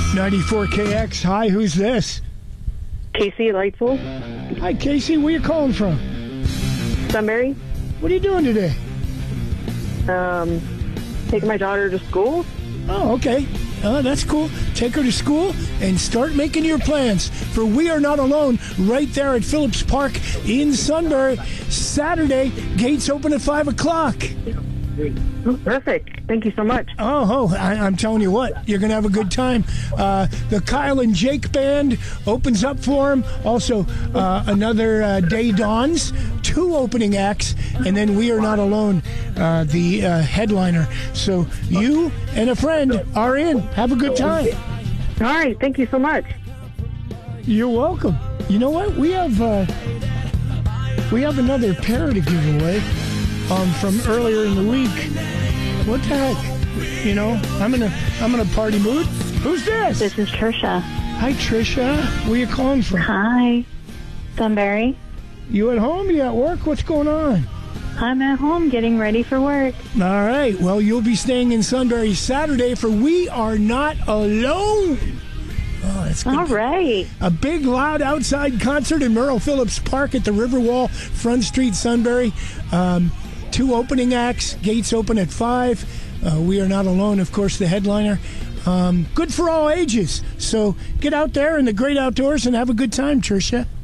94KX. Hi, who's this? Casey Lightful. Hi, Casey. Where you calling from? Sunbury. What are you doing today? Taking my daughter to school. Oh, okay. That's cool. Take her to school and start making your plans for We Are Not Alone right there at Phillips Park in Sunbury. Saturday, gates open at 5 o'clock. Perfect. Thank you so much. I'm telling you what, you're going to have a good time. The Kyle and Jake Band opens up for him. Also, another Day Dawns, 2 opening acts, and then We Are Not Alone, the headliner. So you and a friend are in. Have a good time. All right. Thank you so much. You're welcome. You know what? We have another pair to give away from earlier in the week. What the heck? You know, I'm in a party mood. Who's this? This is Trisha. Hi, Trisha. Where you calling from? Hi. Sunbury. You at home? You at work? What's going on? I'm at home getting ready for work. All right. Well, you'll be staying in Sunbury Saturday for We Are Not Alone. Oh, that's good. All right. A big, loud outside concert in Merle Phillips Park at the Riverwall, Front Street, Sunbury. 2 opening acts. Gates open at 5. We Are Not Alone, of course, the headliner. Good for all ages. So get out there in the great outdoors and have a good time, Tricia.